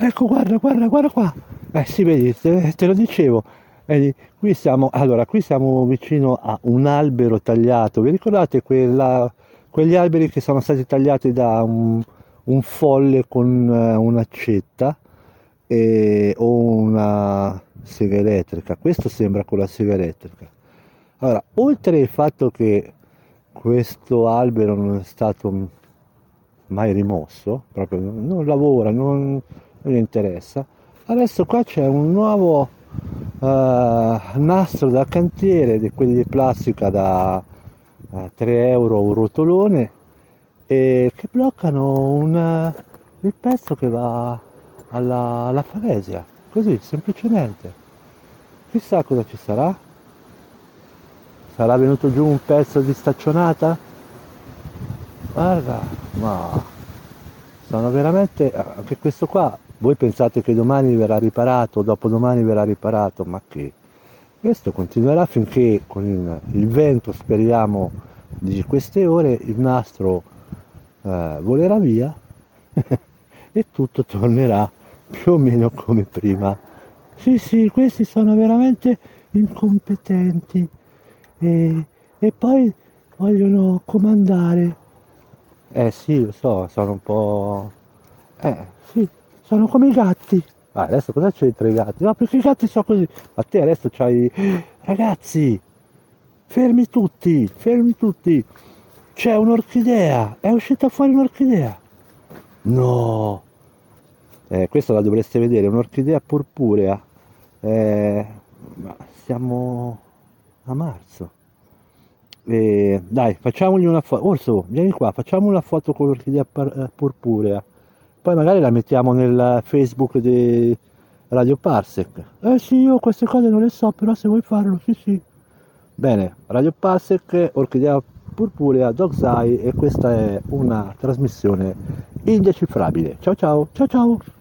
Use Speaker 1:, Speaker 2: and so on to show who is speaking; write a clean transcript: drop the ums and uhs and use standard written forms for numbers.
Speaker 1: ecco, guarda, guarda, guarda qua. Sì, vedi, te lo dicevo. Vedi, qui siamo vicino a un albero tagliato. Vi ricordate quegli alberi che sono stati tagliati da un folle con un'accetta o una sega elettrica? Questo sembra con la sega elettrica. Allora, oltre al fatto che questo albero non è stato mai rimosso, proprio non lavora, non gli interessa. Adesso qua c'è un nuovo nastro da cantiere, di quelli di plastica da 3 euro un rotolone, e che bloccano il pezzo che va alla falesia, così semplicemente. Chissà cosa ci sarà. Sarà venuto giù un pezzo di staccionata? Guarda, ma sono veramente, anche questo qua, voi pensate che domani verrà riparato, dopodomani verrà riparato, ma che questo continuerà finché con il vento, speriamo, di queste ore, il nastro volerà via e tutto tornerà più o meno come prima. Sì, sì, questi sono veramente incompetenti e poi vogliono comandare. Sì, lo so, sono un po'. Sì, sono come i gatti. Adesso cosa c'entra i gatti? No, perché i gatti sono così. Ma te adesso c'hai. Ragazzi, fermi tutti, fermi tutti. C'è un'orchidea, è uscita fuori un'orchidea. No, questa la dovreste vedere, un'orchidea purpurea. Ma siamo a marzo. Dai, facciamogli una foto. Orso, vieni qua, facciamo una foto con l'orchidea purpurea. Poi magari la mettiamo nel Facebook di Radio Parsec. Sì, io queste cose non le so, però se vuoi farlo, sì, sì. Bene, Radio Parsec, orchidea purpurea, Dog's Eye, e questa è una trasmissione indecifrabile. Ciao ciao, ciao ciao.